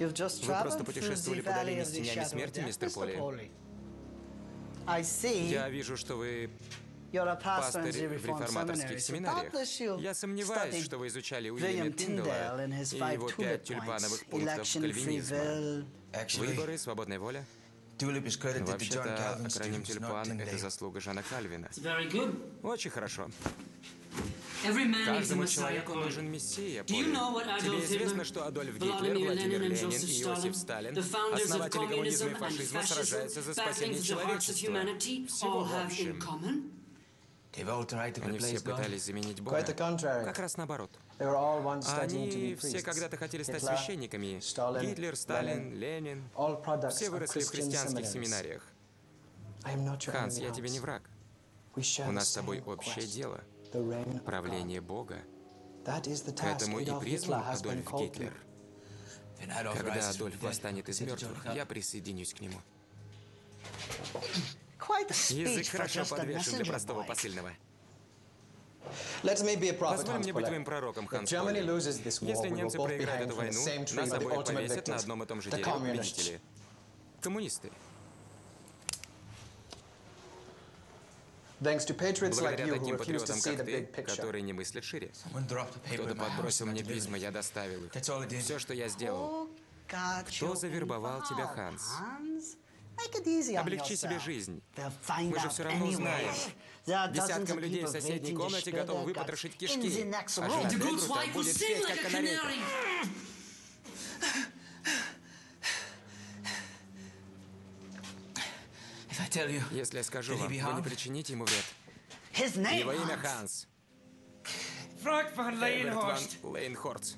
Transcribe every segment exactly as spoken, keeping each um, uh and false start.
Вы просто путешествовали по долине с тенями смерти, мистер Поли. Я вижу, что вы пастырь в реформаторских семинариях. Я сомневаюсь, что вы изучали Уильяма Тиндала и его пять тюльпановых пунктов кальвинизма. Выборы, свободная воля. Вообще-то, акроним тюльпан — это заслуга Жана Кальвина. Очень хорошо. Каждому человеку нужен мессия, Поли. Тебе известно, что Адольф Гитлер, Владимир Ленин и Иосиф Сталин, основатели коммунизма и фашизма, сражаются за спасение человечества. Всего в общем. Они все пытались заменить Бога. Как раз наоборот. Они все когда-то хотели стать священниками. Гитлер, Сталин, Ленин. Все выросли в христианских семинариях. Ханс, я тебе не враг. У нас с тобой общее дело. Правление Бога. Этому и призван Адольф Гитлер. Когда Адольф восстанет из мертвых, я присоединюсь к нему. Язык хорошо подвешен для простого посыльного. Позволь мне быть твоим пророком, Ханс Поли. Если немцы проиграют эту войну, нас обоих повесят на одном и том же дереве победители. Коммунисты. Благодаря таким патриотам, как ты, которые не мыслят шире. Кто-то подбросил мне письма, я доставил их. Все, что я сделал. Кто завербовал тебя, Ханс? Облегчи себе жизнь. Мы же все равно узнаем. Десяткам людей в соседней комнате готовы выпотрошить кишки. А жена Дегрута будет петь, как канарейка. Если я скажу вам, вы не причините ему вред. Его имя Ханс. Эверт ван Лейнхорст.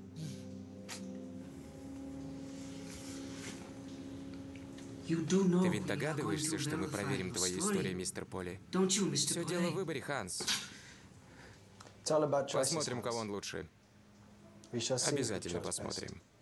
Ты ведь догадываешься, что мы проверим твою историю, мистер Поли? Все дело в выборе, Ханс. Посмотрим, кого он лучше. Обязательно посмотрим.